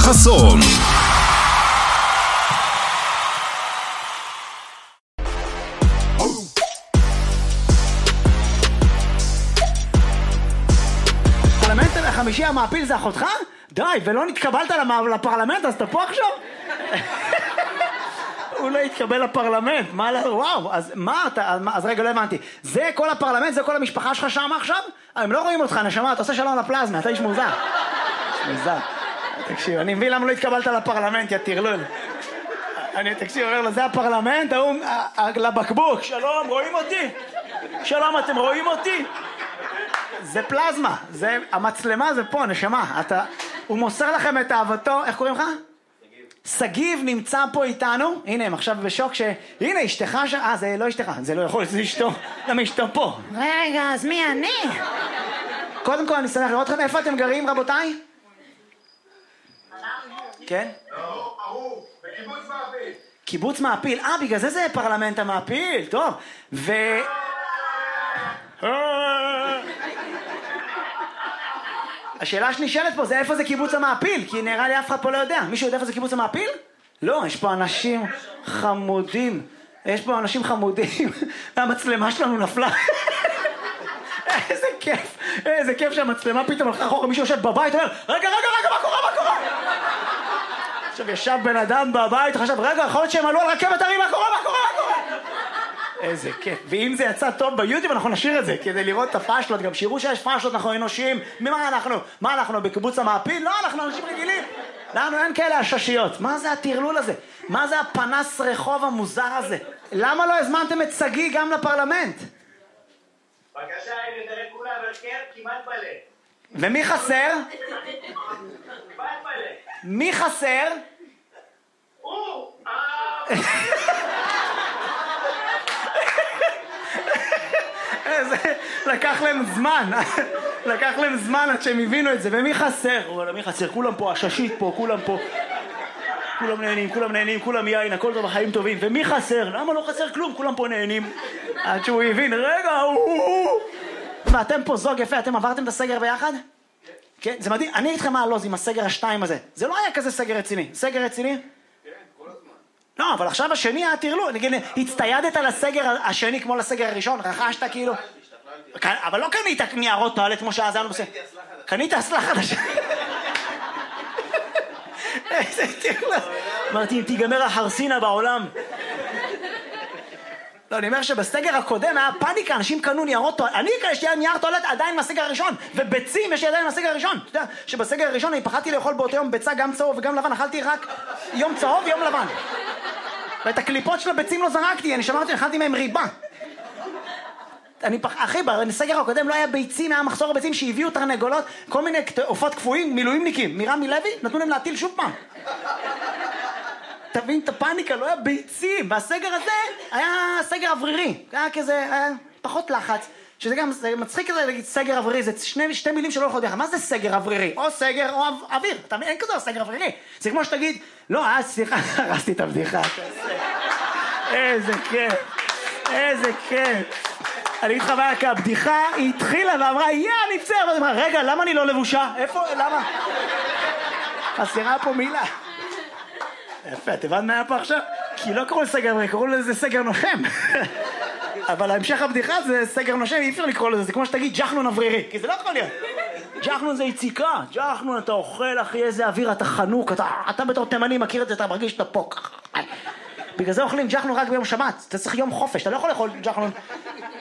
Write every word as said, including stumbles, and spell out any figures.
חסון. פרלמנט החמישי המעפיל זה אחותך? די, ולא נתקבלת לפרלמנט, אז אתה פה עכשיו? הוא לא התקבל לפרלמנט, מה לא, וואו, אז מה אתה, אז רגע, לא הבנתי, זה כל הפרלמנט, זה כל המשפחה שלך שם עכשיו? הם לא רואים אותך, נשמה, אתה עושה שלום לפלזמה, אתה איש מוזר. מוזר. תקשיב, אני מבין למה לא התקבלת לפרלמנט, יא תרלול. אני, תקשיב, אומר לו, זה הפרלמנט, הוא, לבקבוק, שלום, רואים אותי? שלום, אתם רואים אותי? זה פלזמה, זה, המצלמה זה פה, נשמה, אתה, הוא מוסר לכם את אהבתו, איך קוראים לך? סגיב נמצא פה איתנו, הנה הם עכשיו בשוק ש... הנה אשתך ש... אה זה לא אשתך, זה לא יכול, זה אשתו, למה אשתו פה? רגע, אז מי אני? קודם כל אני שמח לראות אתכם, איפה אתם גרים רבותיי? כן? לא, אהוב, בקיבוץ מעפיל. קיבוץ מעפיל, אה בגלל זה זה פרלמנט המעפיל, טוב, ו... השאלה שנשאלת פה זה איפה זה קיבוץ המעפיל, כי נראה לי אף אחד פה לא יודע. מישהו יודע איפה זה קיבוץ המעפיל? לא, יש פה אנשים חמודים. יש פה אנשים חמודים. והמצלמה שלנו נפלה. איזה כיף. איזה כיף שהמצלמה פתאום הלכה אחורה. מישהו יושב בבית אומר, רגע, רגע, רגע, מה קורה, מה קורה? עכשיו ישב בן אדם בבית, חשב, רגע, יכול להיות שהם עלו על רכבת הרים, מה קורה, מה קורה, מה קורה? איזה כיף. ואם זה יצא טוב ביוטיוב, אנחנו נשאיר את זה, כדי לראות את הפאשלות. גם שירו שיש פאשלות, אנחנו אנושיים. ממה אנחנו? מה אנחנו, בקיבוץ המעפיל? לא, אנחנו אנשים רגילים. לנו אין כאלה הששיות. מה זה התרלול הזה? מה זה הפנס רחוב המוזר הזה? למה לא הזמנתם את סגי גם לפרלמנט? בבקשה, הנה, תראה כולה ברכב, כמעט מלא. ומי חסר? כמעט מלא. מי חסר? הוא! אה... זה לקח להם זמן, לקח להם זמן עד שהם הבינו את זה. ומי חסר? וואלה, מי חסר? כולם פה, הששית פה, כולם פה, כולם נהנים, כולם נהנים, כולם יין, הכל טוב, החיים טובים. ומי חסר? למה לא חסר כלום? כולם פה נהנים. עד שהוא הבין, רגע, הוא... ואתם פה זוג יפה, אתם עברתם את הסגר ביחד? כן, זה מדהים. אני אתכם מה הלוז עם הסגר השתיים הזה. זה לא היה כזה סגר רציני. סגר רציני? לא, אבל עכשיו השני היה תרלו, נגיד, הצטיידת לסגר השני כמו לסגר הראשון, רכשת כאילו... אבל לא קנית ניירות טואלט כמו שאז היינו בסגר. קנית אסלה חדשה. איזה תרלו. אמרתי, אם תיגמר החרסינה בעולם. לא, אני אומר שבסגר הקודם היה פאניקה, אנשים קנו ניירות טואלט. אני יש לי נייר טואלט עדיין מהסגר הראשון, וביצים יש לי עדיין מהסגר הראשון. אתה יודע, שבסגר הראשון אני פחדתי לאכול באותו יום ביצה גם צהוב וגם לבן, אכלתי רק יום צהוב ויום לבן. ואת הקליפות של הביצים לא זרקתי, אני שמרתי, אכלתי מהם ריבה. אני פח... אחי, בסגר הקודם לא היה ביצים, היה מחסור הביצים שהביאו תרנגולות, כל מיני עופות קפואים, מילואימניקים, מרמי לוי, נתנו להם להטיל שוב פעם. תבין את הפאניקה, לא היה ביצים, והסגר הזה היה סגר אוורירי, היה כזה, היה פחות לחץ, שזה גם, זה מצחיק כזה להגיד סגר אוורירי, זה שני, שתי מילים שלא הולכות יחד, מה זה סגר אוורירי? או סגר או אוויר, אתה מבין, אין כזה סגר אוורירי, זה כמו שתגיד, לא, אה, סליחה, הרסתי את הבדיחה, איזה כיף, איזה כיף. אני אגיד לך מה, כי הבדיחה היא התחילה ואמרה, יא, אני פצר, ואני אמרה, רגע, למה אני לא לבושה? איפה, למה? חסרה פה מילה. יפה, את הבנת מה היה פה עכשיו? כי לא קראו לסגר אוורירי, קראו לזה סגר נושם. אבל המשך הבדיחה זה סגר נושם, אי אפשר לקרוא לזה, זה כמו שתגיד ג'חנון אוורירי, כי זה לא יכול להיות. ג'חנון זה יציקה, ג'חנון אתה אוכל אחי איזה אוויר, אתה חנוק, אתה, אתה בתור תימני מכיר את זה, אתה מרגיש שאתה פה. בגלל זה אוכלים ג'חנון רק ביום שבת, אתה צריך יום חופש, אתה לא יכול לאכול ג'חנון